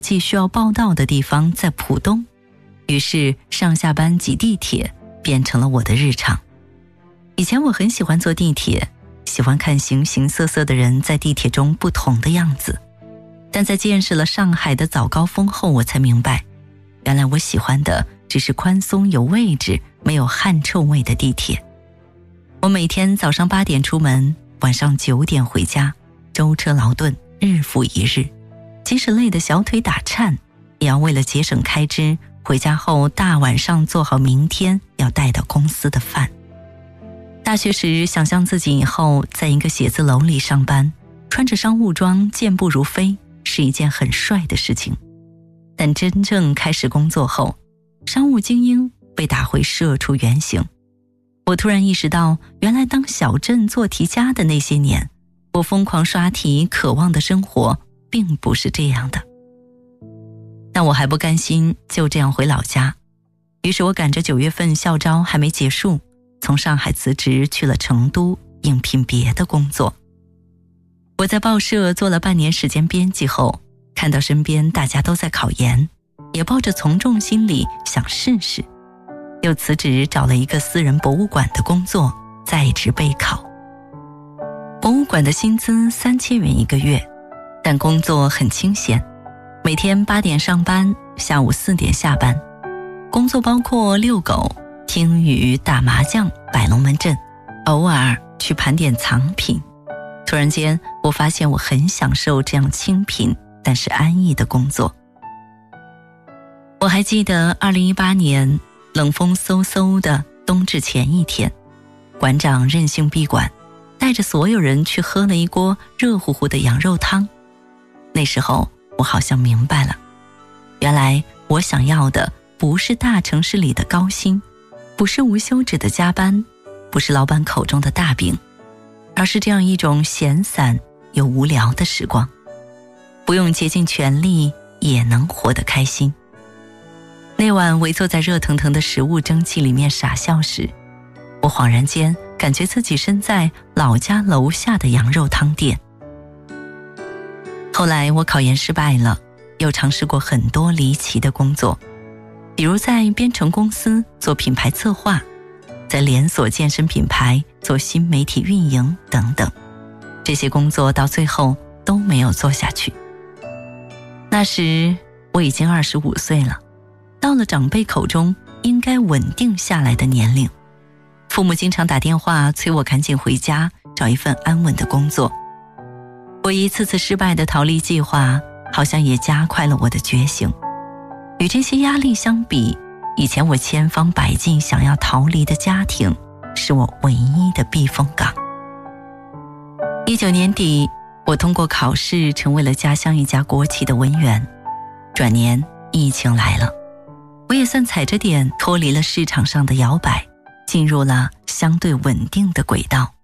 既需要报到的地方在浦东，于是上下班挤地铁变成了我的日常。以前我很喜欢坐地铁，喜欢看形形色色的人在地铁中不同的样子，但在见识了上海的早高峰后，我才明白，原来我喜欢的只是宽松有位置没有汗臭味的地铁。我每天早上8点出门，晚上9点回家，舟车劳顿，日复一日，即使累得小腿打颤，也要为了节省开支，回家后大晚上做好明天要带到公司的饭。大学时想象自己以后在一个写字楼里上班，穿着商务装健步如飞，是一件很帅的事情。但真正开始工作后，商务精英被打回社畜原形。我突然意识到，原来当小镇做题家的那些年，我疯狂刷题渴望的生活并不是这样的。但我还不甘心就这样回老家，于是我赶着9月份校招还没结束，从上海辞职去了成都应聘别的工作。我在报社做了半年时间编辑后，看到身边大家都在考研，也抱着从众心理想试试，又辞职找了一个私人博物馆的工作，在职备考。博物馆的薪资3000元一个月，但工作很清闲，每天8点上班，下午4点下班。工作包括遛狗、听雨、打麻将、摆龙门阵，偶尔去盘点藏品。突然间，我发现我很享受这样清贫但是安逸的工作。我还记得2018年冷风嗖嗖的冬至前一天，馆长任性闭馆，带着所有人去喝了一锅热乎乎的羊肉汤。那时候我好像明白了，原来我想要的不是大城市里的高薪，不是无休止的加班，不是老板口中的大饼，而是这样一种闲散又无聊的时光，不用竭尽全力也能活得开心。那晚围坐在热腾腾的食物蒸汽里面傻笑时，我恍然间感觉自己身在老家楼下的羊肉汤店。后来我考研失败了，又尝试过很多离奇的工作，比如在编程公司做品牌策划，在连锁健身品牌做新媒体运营等等。这些工作到最后都没有做下去。那时我已经25岁了，到了长辈口中应该稳定下来的年龄。父母经常打电话催我赶紧回家，找一份安稳的工作。我一次次失败的逃离计划，好像也加快了我的觉醒。与这些压力相比，以前我千方百计想要逃离的家庭，是我唯一的避风港。19年底，我通过考试成为了家乡一家国企的文员。转年疫情来了，我也算踩着点脱离了市场上的摇摆，进入了相对稳定的轨道。